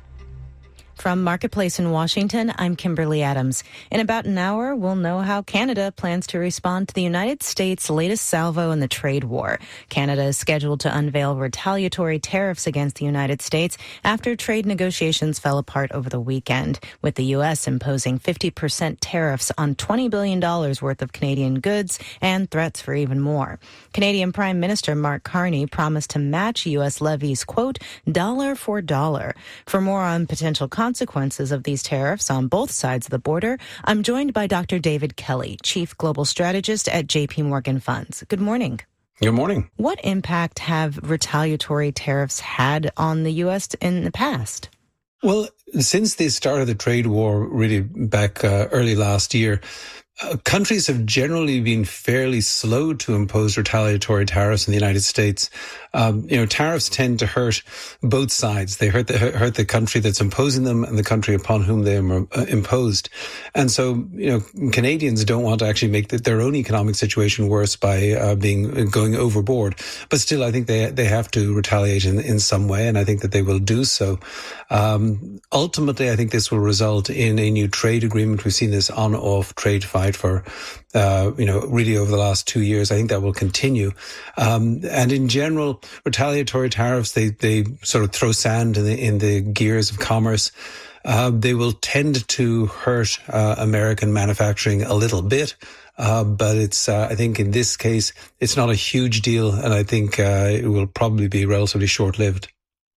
From Marketplace in Washington, I'm Kimberly Adams. In about an hour, we'll know how Canada plans to respond to the United States' latest salvo in the trade war. Canada is scheduled to unveil retaliatory tariffs against the United States after trade negotiations fell apart over the weekend, with the U S imposing fifty percent tariffs on twenty billion dollars worth of Canadian goods and threats for even more. Canadian Prime Minister Mark Carney promised to match U S levies, quote, dollar for dollar. For more on potential consequences, consequences of these tariffs on both sides of the border, I'm joined by Doctor David Kelly, Chief Global Strategist at J P Morgan Funds. Good morning. Good morning. What impact have retaliatory tariffs had on the U S in the past? Well, since the start of the trade war, really back uh, early last year, Uh, countries have generally been fairly slow to impose retaliatory tariffs in the United States. Um, you know, tariffs tend to hurt both sides. They hurt the, hurt the country that's imposing them and the country upon whom they are uh, imposed. And so, you know, Canadians don't want to actually make the, their own economic situation worse by uh, being going overboard. But still, I think they they have to retaliate in, in some way, and I think that they will do so. Um, ultimately, I think this will result in a new trade agreement. We've seen this on-off trade fight for, uh, you know, really over the last two years. I think that will continue. Um, and in general, retaliatory tariffs, they, they sort of throw sand in the, in the gears of commerce. Uh, they will tend to hurt uh, American manufacturing a little bit. Uh, but it's, uh, I think in this case, it's not a huge deal. And I think uh, it will probably be relatively short-lived.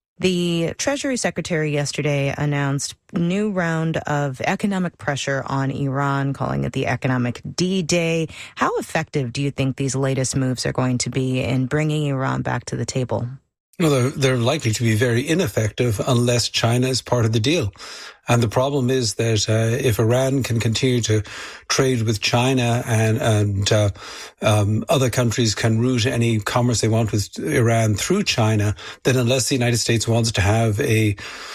The Treasury Secretary yesterday announced a new round of economic pressure on Iran, calling it the economic D-Day. How effective do you think these latest moves are going to be in bringing Iran back to the table? Well, they're, they're likely to be very ineffective unless China is part of the deal. And the problem is that uh, if Iran can continue to trade with China and, and uh, um, other countries can route any commerce they want with Iran through China, then unless the United States wants to have a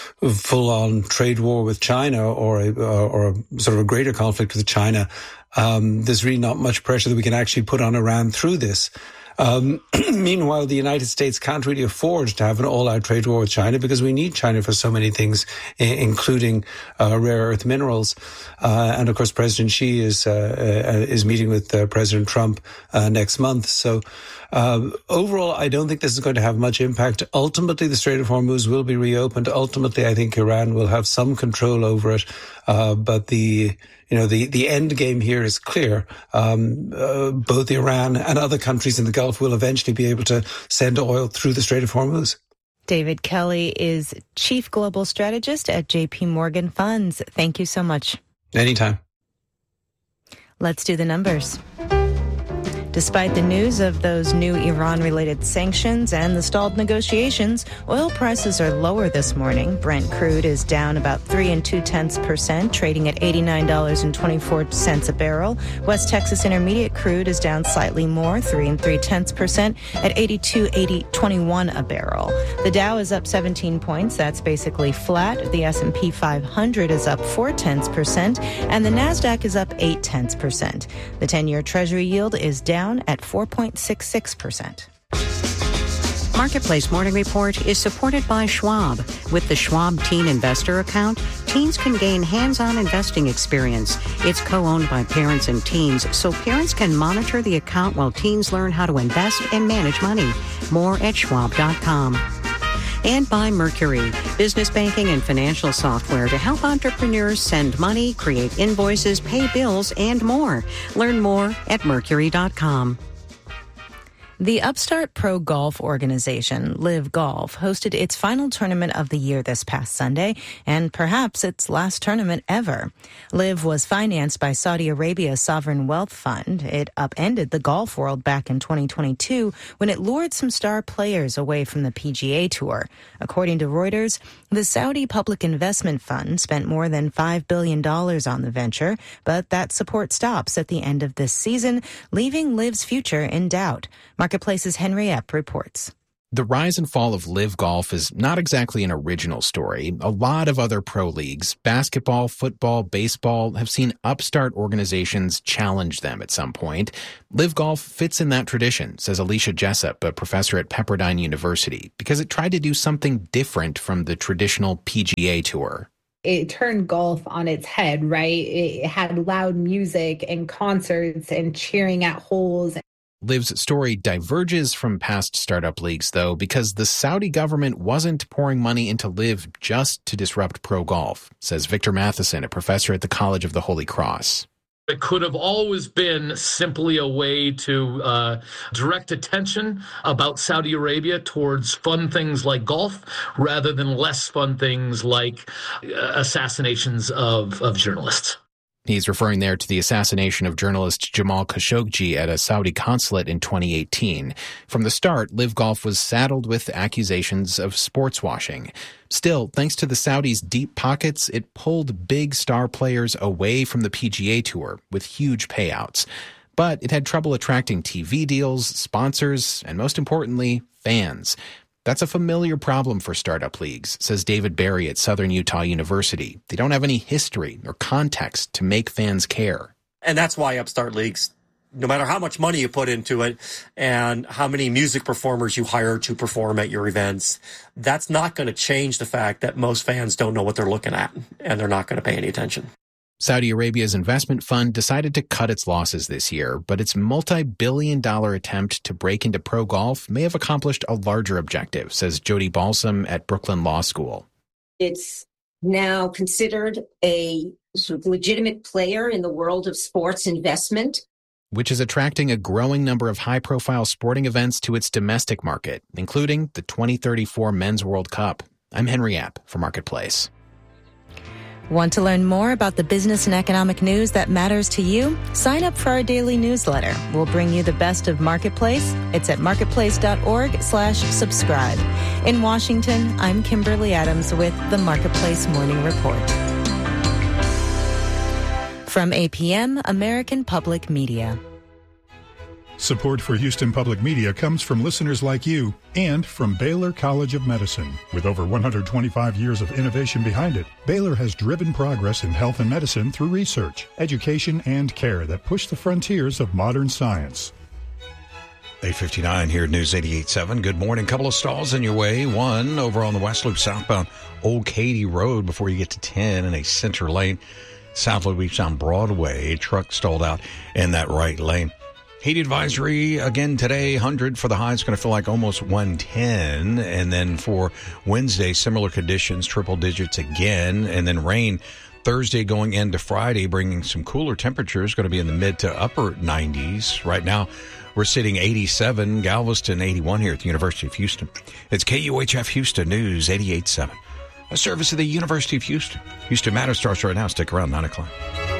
full-on trade war with China or a, or a sort of a greater conflict with China, um, there's really not much pressure that we can actually put on Iran through this. Um, meanwhile, the United States can't really afford to have an all-out trade war with China because we need China for so many things, including uh, rare earth minerals. Uh, and of course, President Xi is uh, uh, is meeting with uh, President Trump uh, next month. So uh, overall, I don't think this is going to have much impact. Ultimately, the Strait of Hormuz will be reopened. Ultimately, I think Iran will have some control over it. Uh, but the You know, the, the end game here is clear. Um, uh, both Iran and other countries in the Gulf will eventually be able to send oil through the Strait of Hormuz. David Kelly is Chief Global Strategist at J P Morgan Funds. Thank you so much. Anytime. Let's do the numbers. Despite the news of those new Iran-related sanctions and the stalled negotiations, oil prices are lower this morning. Brent crude is down about three and two tenths percent, trading at eighty-nine dollars and twenty-four cents a barrel. West Texas Intermediate crude is down slightly more, three and three tenths percent, at eighty-two twenty-one a barrel. The Dow is up seventeen points. That's basically flat. The S and P five hundred is up four tenths percent, and the Nasdaq is up eight tenths percent. The ten-year Treasury yield is down at four point six six percent. Marketplace Morning Report is supported by Schwab. With the Schwab Teen Investor Account, teens can gain hands-on investing experience. It's co-owned by parents and teens, so parents can monitor the account while teens learn how to invest and manage money. More at schwab dot com. And by Mercury, business banking and financial software to help entrepreneurs send money, create invoices, pay bills, and more. Learn more at mercury dot com. The upstart pro golf organization, Live Golf, hosted its final tournament of the year this past Sunday, and perhaps its last tournament ever. Live was financed by Saudi Arabia's Sovereign Wealth Fund. It upended the golf world back in twenty twenty-two when it lured some star players away from the P G A Tour. According to Reuters, the Saudi Public Investment Fund spent more than five billion dollars on the venture, but that support stops at the end of this season, leaving Live's future in doubt. Marketplace's Henry Epp reports. The rise and fall of Live Golf is not exactly an original story. A lot of other pro leagues, basketball, football, baseball, have seen upstart organizations challenge them at some point. Live Golf fits in that tradition, says Alicia Jessup, a professor at Pepperdine University, because it tried to do something different from the traditional P G A Tour. It turned golf on its head, right? It had loud music and concerts and cheering at holes. Live's story diverges from past startup leagues, though, because the Saudi government wasn't pouring money into Live just to disrupt pro golf, says Victor Matheson, a professor at the College of the Holy Cross. It could have always been simply a way to uh, direct attention about Saudi Arabia towards fun things like golf rather than less fun things like uh, assassinations of, of journalists. He's referring there to the assassination of journalist Jamal Khashoggi at a Saudi consulate in twenty eighteen. From the start, Live Golf was saddled with accusations of sports washing. Still, thanks to the Saudis' deep pockets, it pulled big star players away from the P G A Tour with huge payouts. But it had trouble attracting T V deals, sponsors, and most importantly, fans. That's a familiar problem for startup leagues, says David Berry at Southern Utah University. They don't have any history or context to make fans care. And that's why upstart leagues, no matter how much money you put into it and how many music performers you hire to perform at your events, that's not going to change the fact that most fans don't know what they're looking at and they're not going to pay any attention. Saudi Arabia's investment fund decided to cut its losses this year, but its multi-billion dollar attempt to break into pro golf may have accomplished a larger objective, says Jody Balsam at Brooklyn Law School. It's now considered a sort of legitimate player in the world of sports investment, which is attracting a growing number of high-profile sporting events to its domestic market, including the twenty thirty-four Men's World Cup. I'm Henry Epp for Marketplace. Want to learn more about the business and economic news that matters to you? Sign up for our daily newsletter. We'll bring you the best of Marketplace. It's at marketplace.org slash subscribe. In Washington, I'm Kimberly Adams with the Marketplace Morning Report. From A P M, American Public Media. Support for Houston Public Media comes from listeners like you and from Baylor College of Medicine. With over one hundred twenty-five years of innovation behind it, Baylor has driven progress in health and medicine through research, education, and care that push the frontiers of modern science. eight fifty-nine here at News eighty-eight point seven. Good morning. Couple of stalls in your way. One over on the West Loop southbound Old Katy Road before you get to ten in a center lane. South Loop eastbound Broadway. A truck stalled out in that right lane. Heat advisory again today, one hundred for the high. It's going to feel like almost one ten. And then for Wednesday, similar conditions, triple digits again. And then rain Thursday going into Friday, bringing some cooler temperatures, going to be in the mid to upper nineties. Right now, we're sitting eighty-seven, Galveston eighty-one here at the University of Houston. It's K U H F Houston News eighty-eight point seven, a service of the University of Houston. Houston Matters starts right now. Stick around, nine o'clock.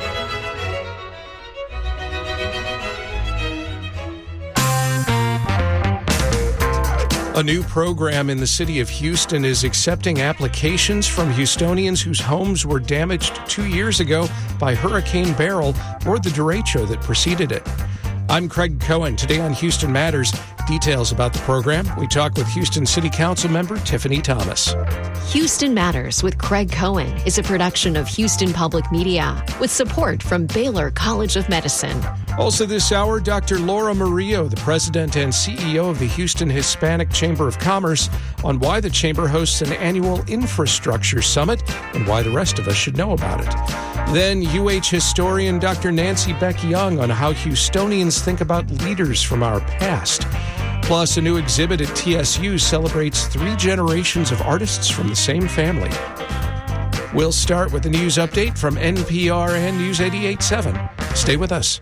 A new program in the city of Houston is accepting applications from Houstonians whose homes were damaged two years ago by Hurricane Beryl or the derecho that preceded it. I'm Craig Cohen. Today on Houston Matters, details about the program. We talk with Houston City Council member Tiffany Thomas. Houston Matters with Craig Cohen is a production of Houston Public Media with support from Baylor College of Medicine. Also this hour, Doctor Laura Murillo, the president and C E O of the Houston Hispanic Chamber of Commerce, on why the chamber hosts an annual infrastructure summit and why the rest of us should know about it. Then U H historian Doctor Nancy Beck Young on how Houstonians think about leaders from our past. Plus, a new exhibit at T S U celebrates three generations of artists from the same family. We'll start with a news update from N P R and News eighty-eight point seven. Stay with us.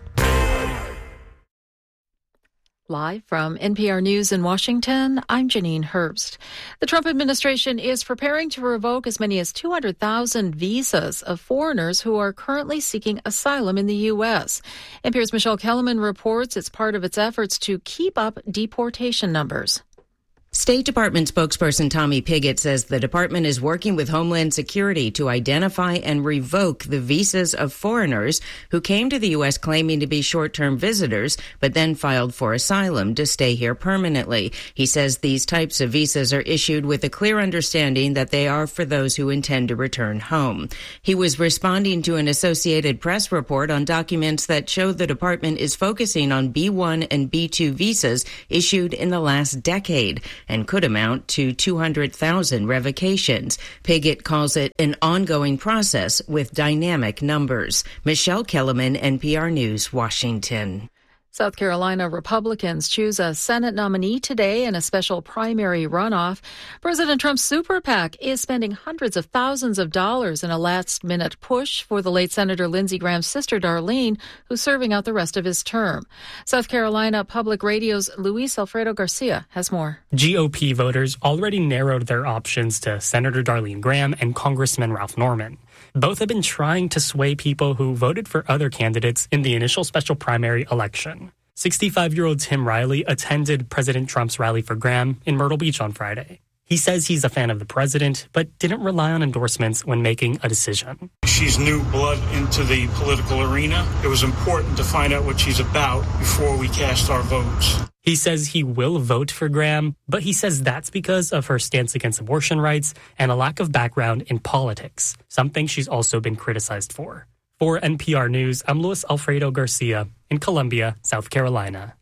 Live from N P R News in Washington, I'm Janine Herbst. The Trump administration is preparing to revoke as many as two hundred thousand visas of foreigners who are currently seeking asylum in the U S. N P R's Michelle Kellerman reports it's part of its efforts to keep up deportation numbers. State Department spokesperson Tommy Pigott says the department is working with Homeland Security to identify and revoke the visas of foreigners who came to the U S claiming to be short-term visitors, but then filed for asylum to stay here permanently. He says these types of visas are issued with a clear understanding that they are for those who intend to return home. He was responding to an Associated Press report on documents that show the department is focusing on B one and B two visas issued in the last decade, and could amount to two hundred thousand revocations. Pigott calls it an ongoing process with dynamic numbers. Michelle Kellerman, N P R News, Washington. South Carolina Republicans choose a Senate nominee today in a special primary runoff. President Trump's super PAC is spending hundreds of thousands of dollars in a last-minute push for the late Senator Lindsey Graham's sister, Darlene, who's serving out the rest of his term. South Carolina Public Radio's Luis Alfredo Garcia has more. G O P voters already narrowed their options to Senator Darlene Graham and Congressman Ralph Norman. Both have been trying to sway people who voted for other candidates in the initial special primary election. sixty-five-year-old Tim Riley attended President Trump's rally for Graham in Myrtle Beach on Friday. He says he's a fan of the president, but didn't rely on endorsements when making a decision. She's new blood into the political arena. It was important to find out what she's about before we cast our votes. He says he will vote for Graham, but he says that's because of her stance against abortion rights and a lack of background in politics, something she's also been criticized for. For N P R News, I'm Luis Alfredo Garcia in Columbia, South Carolina.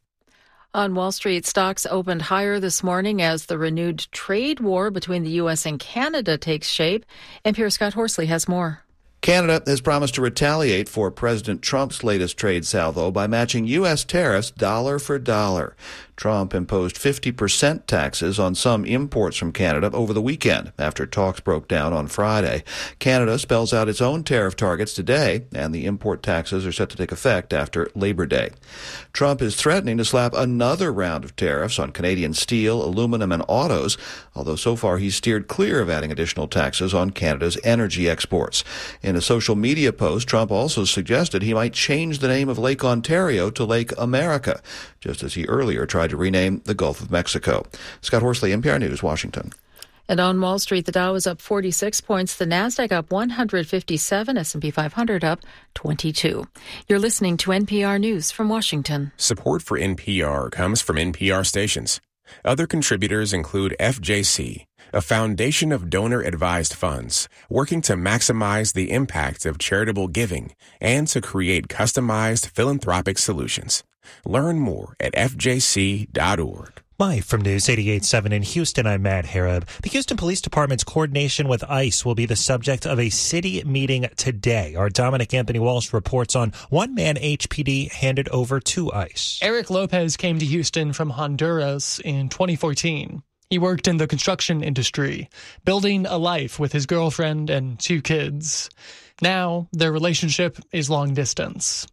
On Wall Street, stocks opened higher this morning as the renewed trade war between the U S and Canada takes shape. N P R's Scott Horsley has more. Canada has promised to retaliate for President Trump's latest trade salvo by matching U S tariffs dollar for dollar. Trump imposed fifty percent taxes on some imports from Canada over the weekend after talks broke down on Friday. Canada spells out its own tariff targets today, and the import taxes are set to take effect after Labor Day. Trump is threatening to slap another round of tariffs on Canadian steel, aluminum, and autos, although so far he's steered clear of adding additional taxes on Canada's energy exports. In a social media post, Trump also suggested he might change the name of Lake Ontario to Lake America, just as he earlier tried to rename the Gulf of Mexico. Scott Horsley, N P R News, Washington. And on Wall Street, the Dow is up forty-six points, the Nasdaq up one hundred fifty-seven, S and P five hundred up twenty-two. You're listening to N P R News from Washington. Support for N P R comes from N P R stations. Other contributors include F J C, a foundation of donor-advised funds working to maximize the impact of charitable giving and to create customized philanthropic solutions. Learn more at F J C dot org. Live from News eighty-eight point seven in Houston, I'm Matt Harab. The Houston Police Department's coordination with ICE will be the subject of a city meeting today. Our Dominic Anthony Walsh reports on one man H P D handed over to ICE. Eric Lopez came to Houston from Honduras in twenty fourteen. He worked in the construction industry, building a life with his girlfriend and two kids. Now, their relationship is long distance.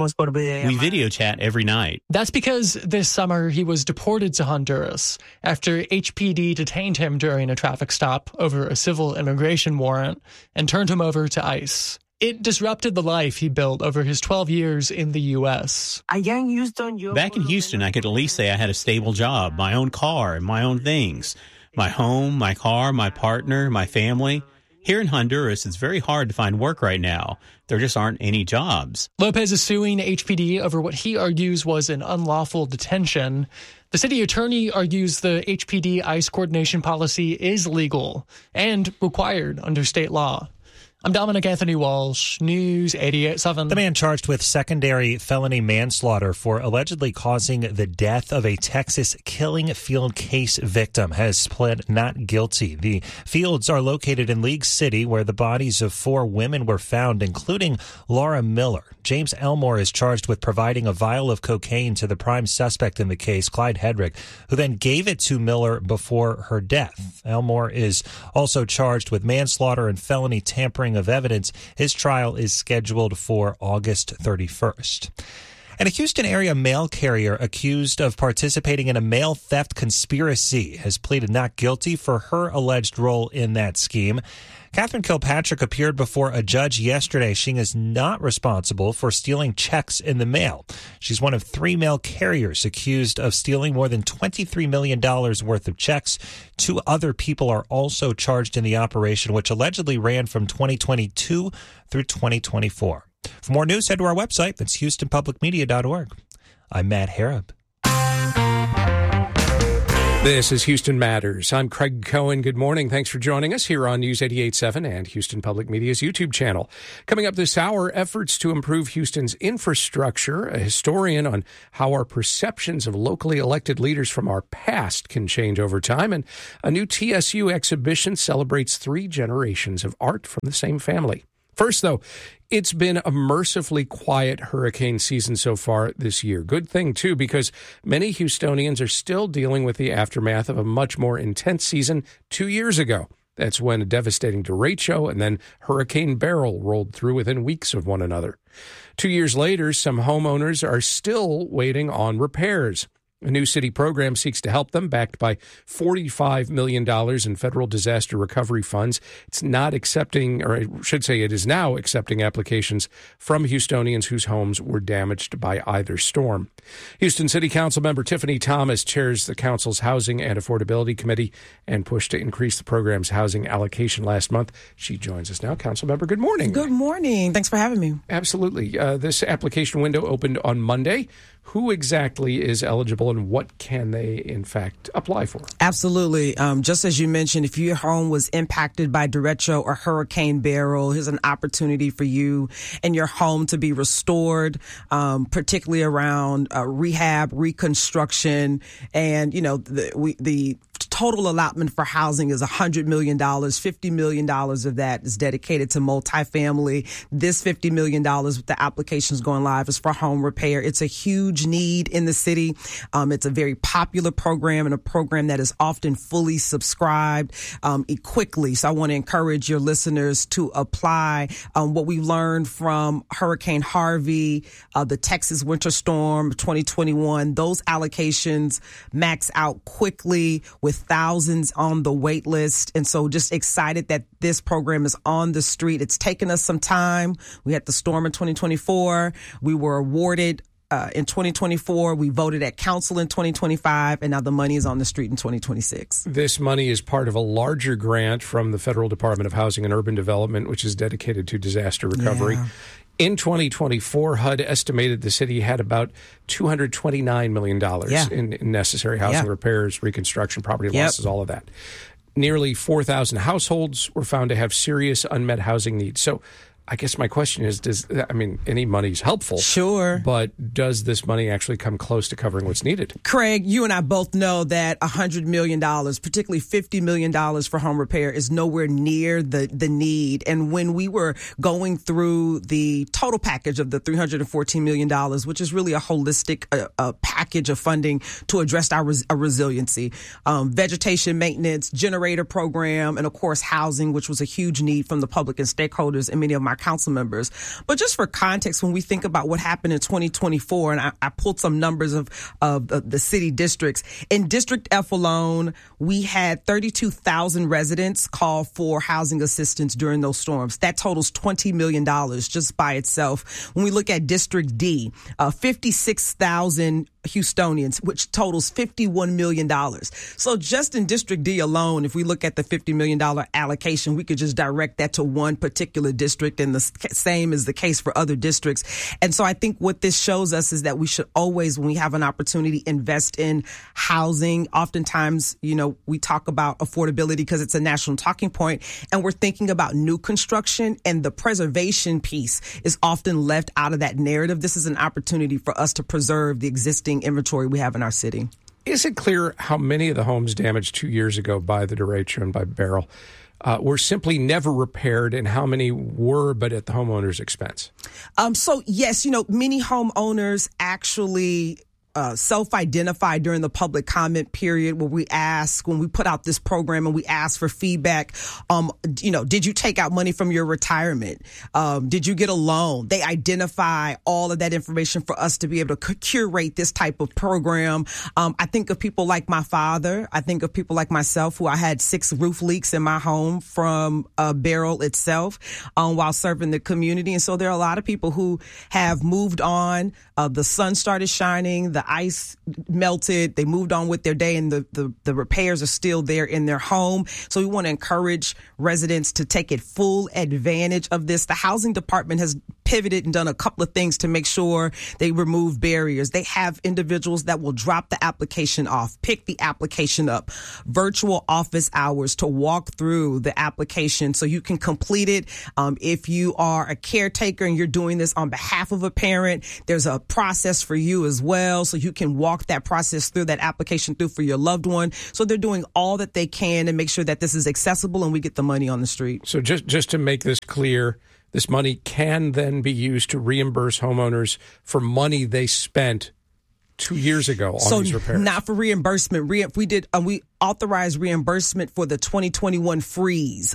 We video chat every night. That's because this summer he was deported to Honduras after H P D detained him during a traffic stop over a civil immigration warrant and turned him over to ICE. It disrupted the life he built over his twelve years in the U S. Back in Houston, I could at least say I had a stable job, my own car, and my own things. My home, my car, my partner, my family. Here in Honduras, it's very hard to find work right now. There just aren't any jobs. Lopez is suing H P D over what he argues was an unlawful detention. The city attorney argues the H P D ICE coordination policy is legal and required under state law. I'm Dominic Anthony Walsh, News eighty-eight point seven. The man charged with secondary felony manslaughter for allegedly causing the death of a Texas killing field case victim has pled not guilty. The fields are located in League City, where the bodies of four women were found, including Laura Miller. James Elmore is charged with providing a vial of cocaine to the prime suspect in the case, Clyde Hedrick, who then gave it to Miller before her death. Elmore is also charged with manslaughter and felony tampering of evidence. His trial is scheduled for August thirty-first. And a Houston area mail carrier accused of participating in a mail theft conspiracy has pleaded not guilty for her alleged role in that scheme. Catherine Kilpatrick appeared before a judge yesterday. She is not responsible for stealing checks in the mail. She's one of three mail carriers accused of stealing more than twenty-three million dollars worth of checks. Two other people are also charged in the operation, which allegedly ran from twenty twenty-two through twenty twenty-four. For more news, head to our website. That's houston public media dot org. I'm Matt Harrop. This is Houston Matters. I'm Craig Cohen. Good morning. Thanks for joining us here on News eighty-eight point seven and Houston Public Media's YouTube channel. Coming up this hour, efforts to improve Houston's infrastructure, a historian on how our perceptions of locally elected leaders from our past can change over time, and a new T S U exhibition celebrates three generations of art from the same family. First, though, it's been a mercifully quiet hurricane season so far this year. Good thing, too, because many Houstonians are still dealing with the aftermath of a much more intense season two years ago. That's when a devastating derecho and then Hurricane Beryl rolled through within weeks of one another. Two years later, some homeowners are still waiting on repairs. A new city program seeks to help them, backed by forty-five million dollars in federal disaster recovery funds. It's not accepting, or I should say it is now accepting applications from Houstonians whose homes were damaged by either storm. Houston City Council member Tiffany Thomas chairs the council's Housing and Affordability Committee and pushed to increase the program's housing allocation last month. She joins us now. Council member, good morning. Good morning. Thanks for having me. Absolutely. Uh, this application window opened on Monday. Who exactly is eligible and what can they, in fact, apply for? Absolutely. Um, just as you mentioned, if your home was impacted by derecho or Hurricane Beryl, here's an opportunity for you and your home to be restored, um, particularly around uh, rehab, reconstruction, and, you know, the, we, the total allotment for housing is one hundred million dollars. fifty million dollars of that is dedicated to multifamily. This fifty million dollars with the applications going live is for home repair. It's a huge need in the city. Um, it's a very popular program and a program that is often fully subscribed um, quickly. So I want to encourage your listeners to apply. Um, what we learned from Hurricane Harvey, uh, the Texas winter storm twenty twenty-one, those allocations max out quickly with thousands on the wait list. And so just excited that this program is on the street. It's taken us some time. We had the storm in twenty twenty-four. We were awarded Uh, in twenty twenty-four, we voted at council in twenty twenty-five, and now the money is on the street in twenty twenty-six. This money is part of a larger grant from the Federal Department of Housing and Urban Development, which is dedicated to disaster recovery. Yeah. In twenty twenty-four, H U D estimated the city had about two hundred twenty-nine million dollars yeah. in, in necessary housing yeah. repairs, reconstruction, property yep. losses, all of that. Nearly four thousand households were found to have serious unmet housing needs. So I guess my question is, does, I mean, any money's helpful. Sure. But does this money actually come close to covering what's needed? Craig, you and I both know that one hundred million dollars, particularly fifty million dollars for home repair, is nowhere near the, the need. And when we were going through the total package of the three hundred fourteen million dollars, which is really a holistic uh, uh, package of funding to address our, res- our resiliency, um, vegetation maintenance, generator program, and of course housing, which was a huge need from the public and stakeholders and many of my council members. But just for context, when we think about what happened in twenty twenty-four, and I, I pulled some numbers of, of the, the city districts. In District F alone, we had thirty-two thousand residents call for housing assistance during those storms. That totals twenty million dollars just by itself. When we look at District D, uh, fifty-six thousand Houstonians, which totals fifty-one million dollars. So just in District D alone, if we look at the fifty million dollars allocation, we could just direct that to one particular district, and the same is the case for other districts. And so I think what this shows us is that we should always, when we have an opportunity, invest in housing. Oftentimes, you know, we talk about affordability because it's a national talking point, and we're thinking about new construction, and the preservation piece is often left out of that narrative. This is an opportunity for us to preserve the existing inventory we have in our city. Is it clear how many of the homes damaged two years ago by the derecho and by Beryl uh, were simply never repaired, and how many were but at the homeowner's expense? Um, so, yes, you know, many homeowners actually Uh, self-identify during the public comment period where we ask, when we put out this program and we ask for feedback, um, you know, did you take out money from your retirement? Um, did you get a loan? They identify all of that information for us to be able to curate this type of program. Um, I think of people like my father. I think of people like myself who I had six roof leaks in my home from uh, Beryl itself um, while serving the community. And so there are a lot of people who have moved on. Uh, the sun started shining. The ice melted. They moved on with their day, and the, the, the repairs are still there in their home. So we want to encourage residents to take it full advantage of this. The housing department has pivoted and done a couple of things to make sure they remove barriers. They have individuals that will drop the application off, pick the application up, virtual office hours to walk through the application so you can complete it. Um, if you are a caretaker and you're doing this on behalf of a parent, there's a process for you as well, so you can walk that process through, that application through for your loved one. So they're doing all that they can to make sure that this is accessible and we get the money on the street. So just, just to make this clear, this money can then be used to reimburse homeowners for money they spent two years ago on so these repairs. Not for reimbursement. Re- we did. Uh, we authorized reimbursement for the twenty twenty-one freeze